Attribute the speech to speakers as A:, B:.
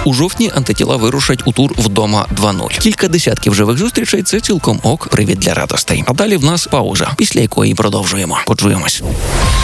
A: У жовтні антитіла вирушать у тур «Вдома 2.0». Кілька десятків живих зустрічей – це цілком ок, привід для радостей. А далі в нас пауза, після якої продовжуємо. Почуємось.